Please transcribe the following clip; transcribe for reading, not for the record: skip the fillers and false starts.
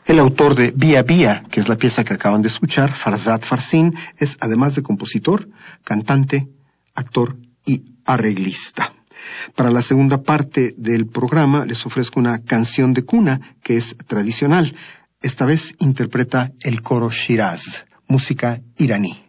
El autor de Via Via, que es la pieza que acaban de escuchar, Farzad Farsin, es además de compositor, cantante, actor y arreglista. Para la segunda parte del programa les ofrezco una canción de cuna que es tradicional. Esta vez interpreta el coro Shiraz, música iraní.